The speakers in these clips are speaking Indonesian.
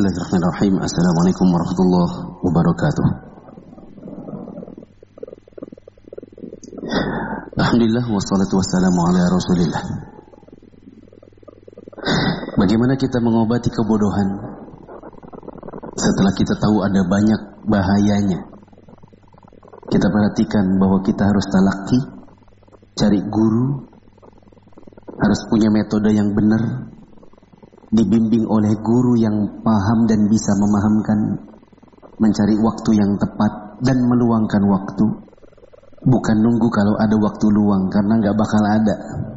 Bismillahirrahmanirrahim. Assalamualaikum warahmatullahi wabarakatuh. Alhamdulillah wassalatu wassalamu ala Rasulillah. Bagaimana kita mengobati kebodohan setelah kita tahu ada banyak bahayanya? Kita perhatikan bahwa kita harus talaki, cari guru, harus punya metode yang benar, dibimbing oleh guru yang paham dan bisa memahamkan, mencari waktu yang tepat dan meluangkan waktu, bukan nunggu kalau ada waktu luang, karena nggak bakal ada.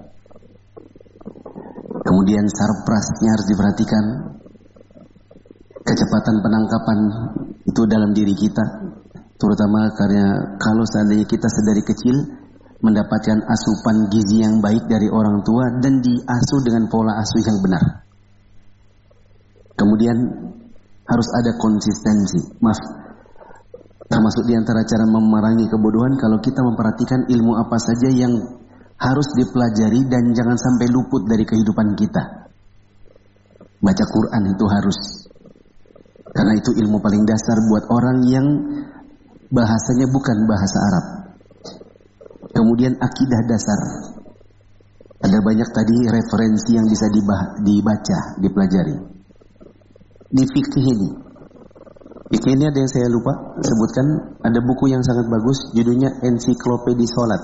Kemudian sarprasnya harus diperhatikan, kecepatan penangkapan itu dalam diri kita, terutama karena kalau seandainya kita sedari kecil mendapatkan asupan gizi yang baik dari orang tua dan diasuh dengan pola asuh yang benar. Kemudian harus ada konsistensi. Termasuk di antara cara memerangi kebodohan kalau kita memperhatikan ilmu apa saja yang harus dipelajari dan jangan sampai luput dari kehidupan kita. Baca Quran itu harus. Karena itu ilmu paling dasar buat orang yang bahasanya bukan bahasa Arab. Kemudian akidah dasar. Ada banyak tadi referensi yang bisa dibaca, dipelajari. Di fikih ini ada yang saya lupa sebutkan, ada buku yang sangat bagus judulnya Ensiklopedi Salat.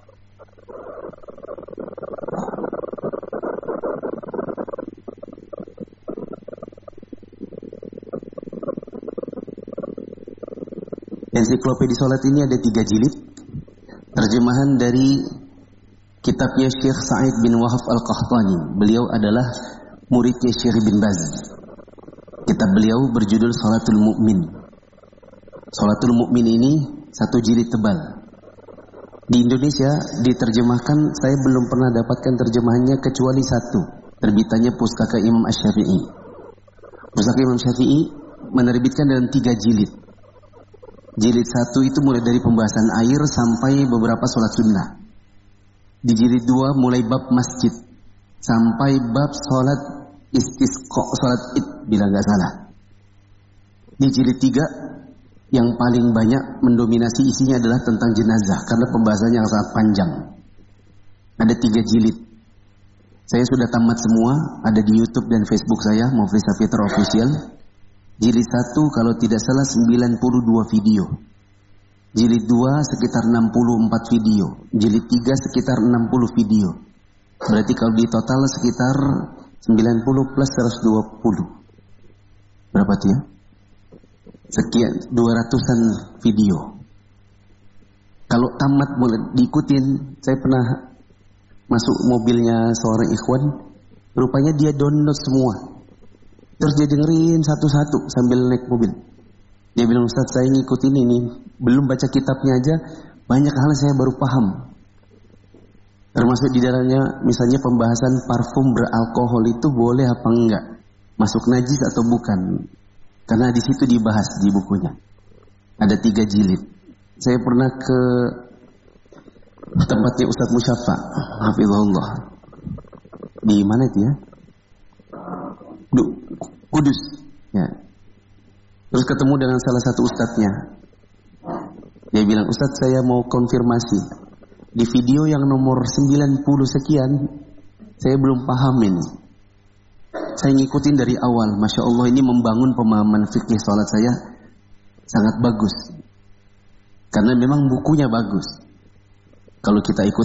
Ensiklopedi Salat ini ada 3 jilid, terjemahan dari kitabnya Syekh Sa'id bin Wahab Al-Qahtani. Beliau adalah muridnya Syekh bin Baz. Kitab beliau berjudul Salatul Mu'min. Salatul Mu'min ini 1 jilid tebal. Di Indonesia diterjemahkan, saya belum pernah dapatkan terjemahannya kecuali 1. Terbitannya Pustaka Imam Asy-Syafi'i. Pustaka Imam Syafi'i menerbitkan dalam 3 jilid. Jilid 1 itu mulai dari pembahasan air sampai beberapa sholat sunnah. Di jilid 2 mulai bab masjid sampai bab sholat istisqa, sholat id bila nggak salah. Di jilid 3 yang paling banyak mendominasi isinya adalah tentang jenazah karena pembahasannya yang sangat panjang. Ada 3 jilid. Saya sudah tamat semua, ada di YouTube dan Facebook saya, Muflis Safitra Official. Jilid 1 kalau tidak salah 92 video. Jilid 2 sekitar 64 video. Jilid 3 sekitar 60 video. Berarti kalau di total sekitar 90 plus 120. Berapa tuh ya? Sekian 200-an video. Kalau tamat boleh diikutin. Saya pernah masuk mobilnya seorang ikhwan, rupanya dia download semua. Terus dia dengerin satu-satu sambil naik mobil. Dia bilang, Ustaz, saya ngikutin ini, belum baca kitabnya aja, banyak hal saya baru paham. Termasuk di dalamnya misalnya pembahasan parfum beralkohol itu boleh apa enggak, masuk najis atau bukan. Karena di situ dibahas di bukunya. Ada 3 jilid. Saya pernah ke tempatnya Ustaz Musyafa, hafizahullah. Di mana itu ya? Kudus. Ya. Terus ketemu dengan salah satu ustadznya. Dia bilang, Ustaz, saya mau konfirmasi. Di video yang nomor 90 sekian, saya belum paham ini. Saya ngikutin dari awal. Masya Allah, ini membangun pemahaman fikih salat saya sangat bagus. Karena memang bukunya bagus. Kalau kita ikut